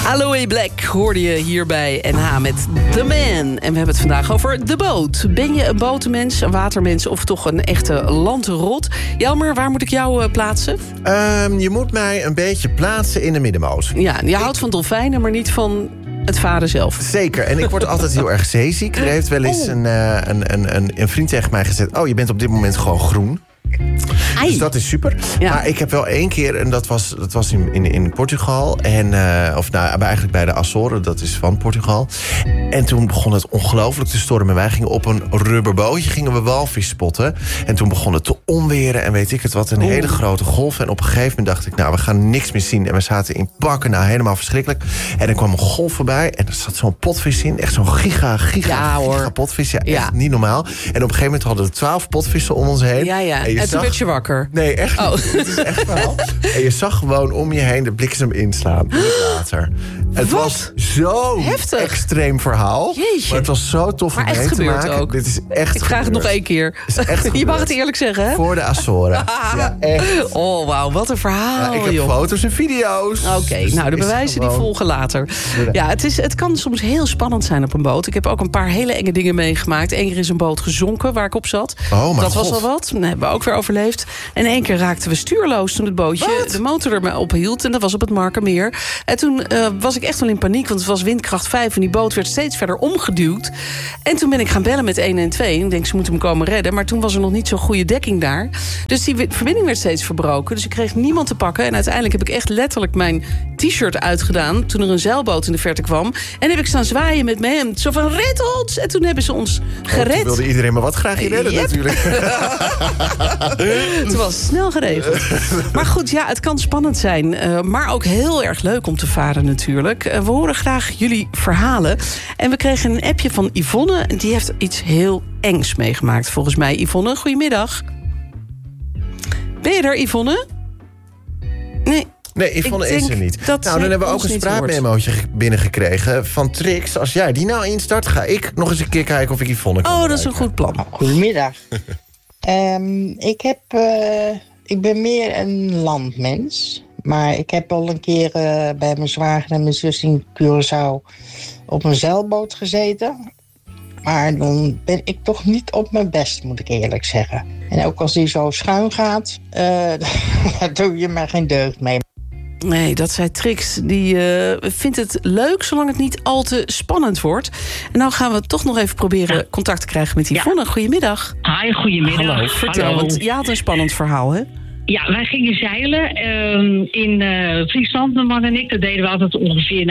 Aloe Black hoorde je hier bij NH met The Man. En we hebben het vandaag over de boot. Ben je een botenmens, een watermens of toch een echte landrot? Jelmer, waar moet ik jou plaatsen? Je moet mij een beetje plaatsen in de middenmoot. Ja, je houdt van dolfijnen, maar niet van het varen zelf. Zeker, en ik word altijd heel erg zeeziek. Er heeft wel eens een vriend tegen mij gezegd... je bent op dit moment gewoon groen. Dus dat is super. Ja. Maar ik heb wel 1 keer, en dat was in Portugal. Eigenlijk bij de Azoren, dat is van Portugal. En toen begon het ongelooflijk te stormen. Wij gingen op een rubberbootje, walvis spotten. En toen begon het te onweren en weet ik het wat. Een hele grote golf. En op een gegeven moment dacht ik, we gaan niks meer zien. En we zaten in pakken, helemaal verschrikkelijk. En er kwam een golf voorbij en er zat zo'n potvis in. Echt zo'n giga potvis. Ja, echt niet normaal. En op een gegeven moment hadden we 12 potvissen om ons heen. Ja. En toen werd je wakker. Nee, echt niet. Het is echt verhaal. En je zag gewoon om je heen de bliksem inslaan in het water. Het was zo'n heftig extreem verhaal. Jeetje. Maar het was zo tof om mee te maken. Ook. Dit is echt Ik vraag het nog 1 keer. Je mag het eerlijk zeggen, hè? Voor de Azoren. Ja, echt. Oh, wauw, wat een verhaal, ik heb foto's en video's. Oké, dus de bewijzen die volgen later. Ja, het kan soms heel spannend zijn op een boot. Ik heb ook een paar hele enge dingen meegemaakt. 1 keer is een boot gezonken waar ik op zat. Dat was al wat. Dat hebben we ook weer overleefd. En 1 keer raakten we stuurloos toen het bootje de motor er maar op hield. En dat was op het Markermeer. En toen was ik echt wel in paniek, want het was windkracht 5... en die boot werd steeds verder omgeduwd. En toen ben ik gaan bellen met 112. En ik denk, ze moeten me komen redden. Maar toen was er nog niet zo'n goede dekking daar. Dus die verbinding werd steeds verbroken. Dus ik kreeg niemand te pakken. En uiteindelijk heb ik echt letterlijk mijn t-shirt uitgedaan... toen er een zeilboot in de verte kwam. En heb ik staan zwaaien met me. En zo van, red ons! En toen hebben ze ons gered. Toen wilde iedereen maar wat graag je redden natuurlijk. Het was snel geregeld. Maar goed, het kan spannend zijn. Maar ook heel erg leuk om te varen natuurlijk. We horen graag jullie verhalen. En we kregen een appje van Yvonne. Die heeft iets heel engs meegemaakt volgens mij. Yvonne, goedemiddag. Ben je er, Yvonne? Nee, Yvonne is er niet. Dan hebben we ook een spraakmemootje binnengekregen van Trix. Als jij die nou instart, ga ik nog eens een keer kijken of ik Yvonne kan bereiken. Dat is een goed plan. Goedemiddag. Ik ben meer een landmens. Maar ik heb al een keer bij mijn zwager en mijn zus in Curaçao op een zeilboot gezeten. Maar dan ben ik toch niet op mijn best, moet ik eerlijk zeggen. En ook als die zo schuin gaat, daar doe je maar geen deugd mee. Nee, dat zei Trix. Die vindt het leuk, zolang het niet al te spannend wordt. En nou gaan we toch nog even proberen contact te krijgen met Yvonne. Goedemiddag. Hi, goedemiddag. Hallo, vertel. Want je had een spannend verhaal, hè? Ja, wij gingen zeilen in Friesland, mijn man en ik. Dat deden we altijd ongeveer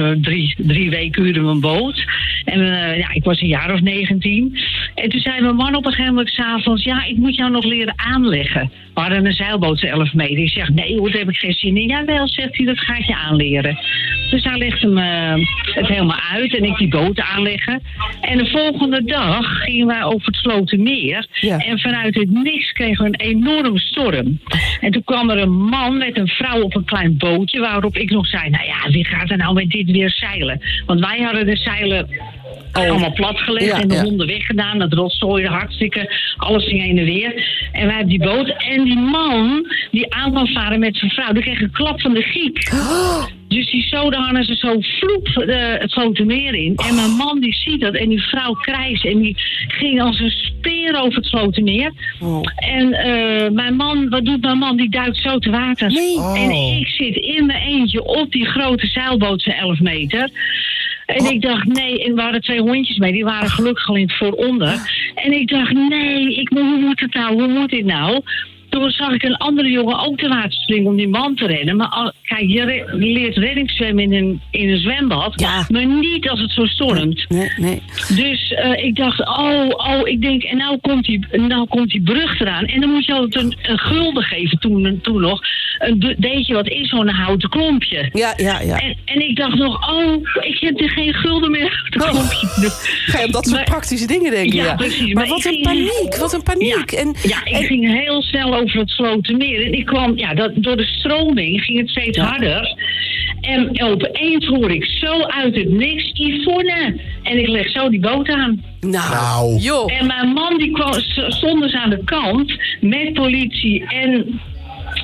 3 weken huurden we een boot. En ik was een jaar of 19. En toen zei mijn man op een gegeven moment 's avonds... ik moet jou nog leren aanleggen. We hadden een zeilboot 11 meter. Ik zeg, nee hoor, daar heb ik geen zin in. Jawel, zegt hij, dat ga ik je aanleren. Dus hij legde me het helemaal uit en ik die boot aanleggen. En de volgende dag gingen wij over het Slotermeer. Ja. En vanuit het niks kregen we een enorme storm. En toen kwam er een man met een vrouw op een klein bootje... waarop ik nog zei, wie gaat er nou met dit weer zeilen? Want wij hadden de zeilen... allemaal platgelegd en de honden weggedaan. Dat rotzooide hartstikke. Alles ging heen en weer. En wij hebben die boot. En die man die aan kwam varen met zijn vrouw... die kreeg een klap van de giek. Dus die zodenharnessen zo vloep het Slotermeer in. En mijn man die ziet dat. En die vrouw krijst. En die ging als een speer over het Slotermeer. En mijn man, wat doet mijn man? Die duikt zo te water. Nee. En ik zit in mijn eentje op die grote zeilboot van 11 meter... En ik dacht, nee, en er waren 2 hondjes mee, die waren gelukkig al in het vooronder. En ik dacht, nee, hoe moet dit nou? Toen zag ik een andere jongen ook te water springen om die man te redden. Maar kijk, je leert reddingszwemmen in een zwembad, maar niet als het zo stormt. Nee. Dus ik dacht, ik denk, en nou komt die brug eraan. En dan moet je altijd een gulden geven toen nog. Deed je wat in zo'n houten klompje. Ja. En ik dacht nog, ik heb er geen gulden meer op het klompje. Ga je op dat soort praktische dingen denken? Ja, precies. Maar wat een paniek. Ik ging heel snel over het Slotermeer. En ik kwam, door de stroming ging het steeds harder. En opeens hoor ik zo uit het niks, Yvonne. En ik leg zo die boot aan. Nou, joh. En mijn man die stond dus aan de kant met politie en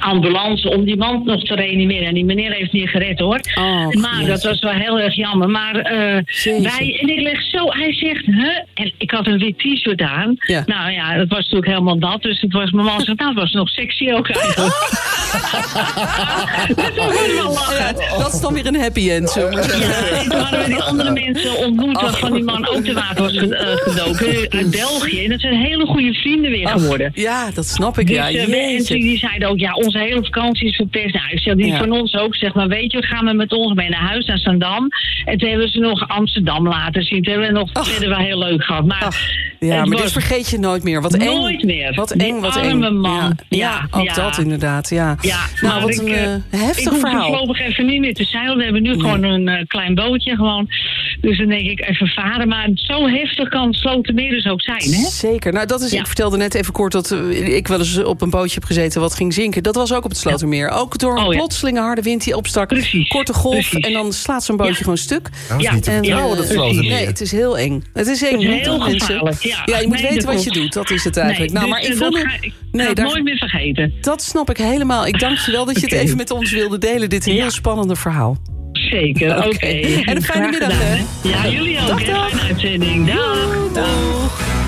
ambulance om die man nog te reanimeren. En die meneer heeft niet gered, hoor. Maar dat was wel heel erg jammer. Maar en ik leg zo, hij zegt, en ik had een wit t-shirt aan. Ja. Nou ja, dat was natuurlijk helemaal nat. Dus het was, mijn man zegt, nou, het was nog sexy ook eigenlijk. Dus dat moet wel lachen. Dat is dan weer een happy end, zo. Ja, toen hadden we die andere mensen ontmoet waarvan die man ook te water was gedoken uit België. En dat zijn hele goede vrienden weer geworden. Ja, dat snap ik. Dus mensen die zeiden ook, ja, onze hele vakantie is verpest. Nou, ik zeg, die van ons ook. Zeg maar, weet je, gaan we met ons mee naar huis, naar Zandam. En toen hebben ze nog Amsterdam laten zien. Toen hebben we nog verder wel heel leuk gehad. Maar maar dit vergeet je nooit meer. Wat eng. Nooit meer. Wat eng, wat eng. Arme man. Ja, ook dat inderdaad, ja. Nou, wat een heftig verhaal. Ik hoef voorlopig even niet meer te zeilen. We hebben nu gewoon een klein bootje gewoon. Dus dan denk ik even varen. Maar zo heftig kan Slotermeer dus ook zijn, hè? Zeker. Nou, dat is, ik vertelde net even kort dat ik wel eens op een bootje heb gezeten wat ging zinken. Dat was ook op het Slotermeer. Ook door een plotselinge harde wind die opstak. Precies. Korte golf. En dan slaat zo'n bootje gewoon stuk. Dat is niet te vertrouwen, dat Slotermeer. Nee, het is heel eng. Het is eng. Heel gevaarlijk. Ja, je moet weten wat je doet. Dat is het eigenlijk. Nee, nou, maar ik vond het nooit meer vergeten. Dat snap ik helemaal. Ik dank je wel dat je het even met ons wilde delen. Dit heel spannende verhaal. Zeker, oké. En een fijne middag, hè? Ja, jullie ook. Fijne uitzending. Dag.